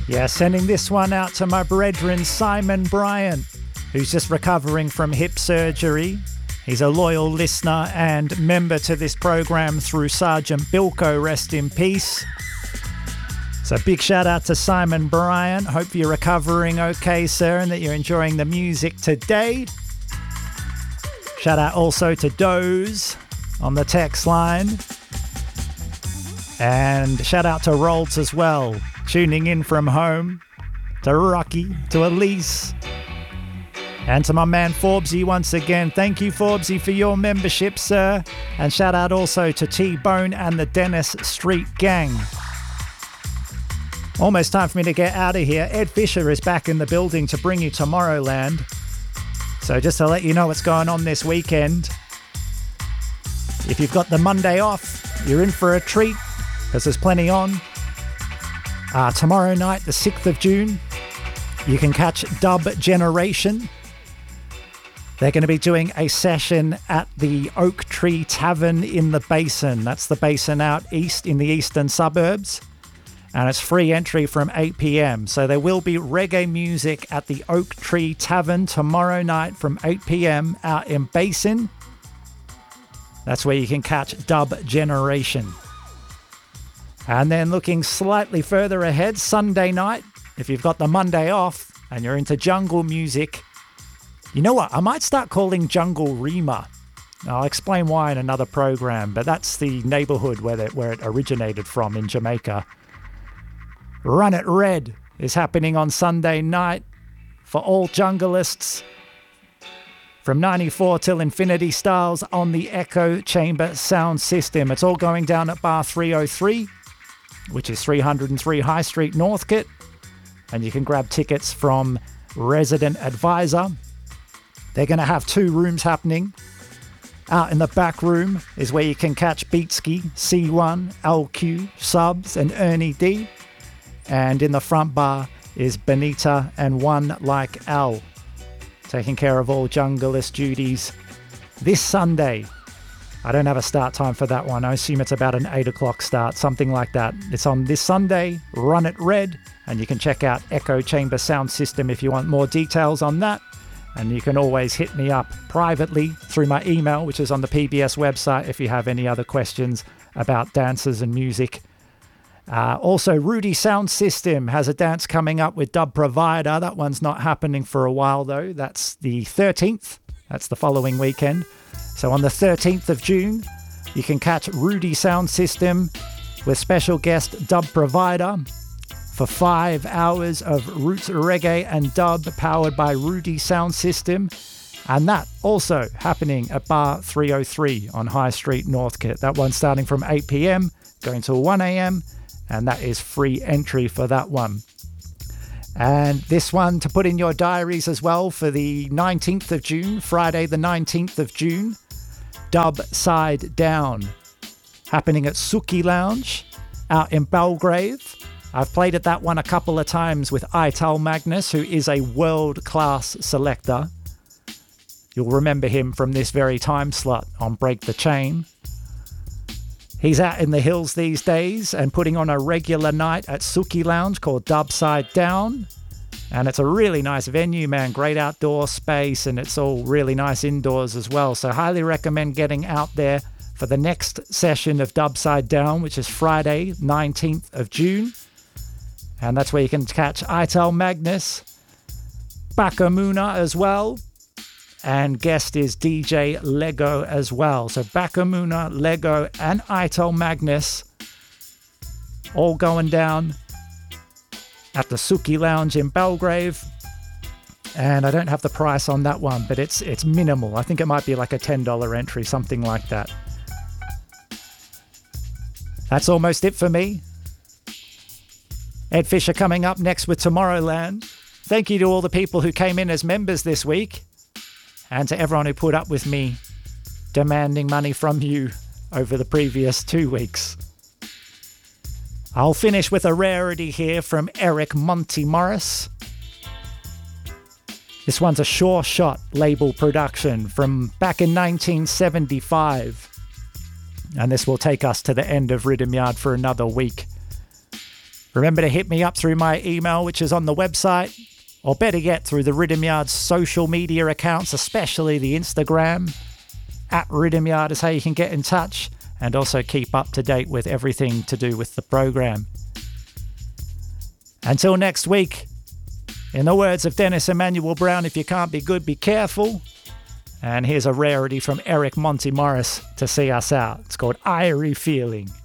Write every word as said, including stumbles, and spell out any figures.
Yeah, sending this one out to my brethren Simon Bryant, who's just recovering from hip surgery. He's a loyal listener and member to this program through Sergeant Bilko, rest in peace. So big shout out to Simon Bryant. Hope you're recovering okay, sir, and that you're enjoying the music today. Shout out also to Doze on the text line. And shout out to Rolls as well, tuning in from home. To Rocky, to Elise, and to my man Forbesy once again. Thank you, Forbesy, for your membership, sir. And shout out also to T-Bone and the Dennis Street Gang. Almost time for me to get out of here. Ed Fisher is back in the building to bring you Tomorrowland. So just to let you know what's going on this weekend, if you've got the Monday off, you're in for a treat, because there's plenty on. Uh, tomorrow night, the sixth of June, you can catch Dub Generation. They're going to be doing a session at the Oak Tree Tavern in the Basin. That's the Basin out east in the eastern suburbs. And it's free entry from eight p.m. So there will be reggae music at the Oak Tree Tavern tomorrow night from eight p.m. out in Basin. That's where you can catch Dub Generation. And then looking slightly further ahead, Sunday night, if you've got the Monday off and you're into jungle music, you know what? I might start calling Jungle Rima. I'll explain why in another program, but that's the neighborhood where, it, where it originated from in Jamaica. Run It Red is happening on Sunday night for all jungleists from ninety-four till Infinity Styles on the Echo Chamber sound system. It's all going down at Bar three oh three, which is three oh three High Street, Northcote. And you can grab tickets from Resident Advisor. They're going to have two rooms happening. Out in the back room is where you can catch Beatski, C one, L Q, Subs, and Ernie D. And in the front bar is Benita and One Like Al, taking care of all jungleist duties. This Sunday, I don't have a start time for that one. I assume it's about an eight o'clock start, something like that. It's on this Sunday, Run It Red, and you can check out Echo Chamber Sound System if you want more details on that. And you can always hit me up privately through my email, which is on the P B S website, if you have any other questions about dances and music. Uh, also, Rudy Sound System has a dance coming up with Dub Provider. That one's not happening for a while, though. That's the thirteenth. That's the following weekend. So on the thirteenth of June, you can catch Rudy Sound System with special guest Dub Provider for five hours of roots reggae and dub powered by Rudy Sound System. And that also happening at Bar three oh three on High Street, Northcote. That one's starting from eight p.m. going till one a.m. and that is free entry for that one. And this one to put in your diaries as well for the nineteenth of June, Friday the nineteenth of June, Dub Side Down, happening at Suki Lounge out in Belgrave. I've played at that one a couple of times with Ital Magnus, who is a world-class selector. You'll remember him from this very time slot on Break the Chain. He's out in the hills these days and putting on a regular night at Suki Lounge called Dub Side Down. And it's a really nice venue, man. Great outdoor space, and it's all really nice indoors as well. So highly recommend getting out there for the next session of Dub Side Down, which is Friday, nineteenth of June. And that's where you can catch Ital Magnus, Bakamuna as well. And guest is D J Lego as well. So Bakamuna, Lego, and Ital Magnus all going down at the Suki Lounge in Belgrave. And I don't have the price on that one, but it's it's minimal. I think it might be like a ten dollars entry, something like that. That's almost it for me. Ed Fisher coming up next with Tomorrowland. Thank you to all the people who came in as members this week, and to everyone who put up with me demanding money from you over the previous two weeks. I'll finish with a rarity here from Eric Monty Morris. This one's a Sure Shot label production from back in nineteen seventy-five. And this will take us to the end of Rhythm Yard for another week. Remember to hit me up through my email, which is on the website, or better yet, through the Rhythm Yard social media accounts, especially the Instagram. At Rhythm Yard is how you can get in touch and also keep up to date with everything to do with the program. Until next week, in the words of Dennis Emmanuel Brown, if you can't be good, be careful. And here's a rarity from Eric Monty Morris to see us out. It's called Irie Feeling.